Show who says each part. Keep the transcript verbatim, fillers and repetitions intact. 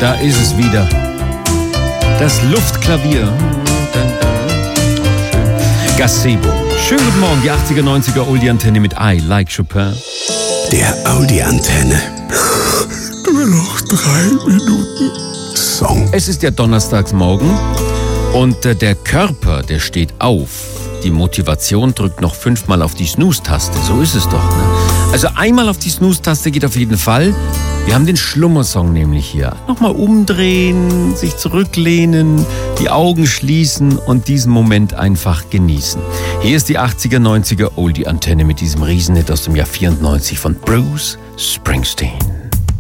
Speaker 1: Da ist es wieder. Das Luftklavier. Gazebo. Schönen guten Morgen, die achtziger, neunziger Oldie-Antenne mit I Like Chopin.
Speaker 2: Der Oldie-Antenne. Nur noch drei Minuten Song.
Speaker 1: Es ist ja Donnerstagsmorgen und äh, der Körper, der steht auf. Die Motivation drückt noch fünfmal auf die Snooze-Taste. So ist es doch, ne? Also einmal auf die Snooze-Taste geht auf jeden Fall. Wir haben den Schlummersong nämlich hier. Nochmal umdrehen, sich zurücklehnen, die Augen schließen und diesen Moment einfach genießen. Hier ist die achtziger, neunziger Oldie-Antenne mit diesem Riesenhit aus dem Jahr vierundneunzig von Bruce Springsteen.